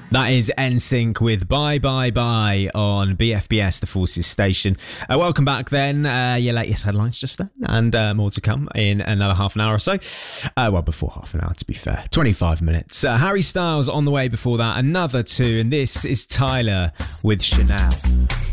That is NSYNC with Bye Bye Bye on BFBS, the Forces station. Welcome back then. Your latest headlines just then, and more to come in another half an hour or so. Well, before half an hour, to be fair. 25 minutes. Harry Styles on the way before that, another two, and this is Tyler with Chanel.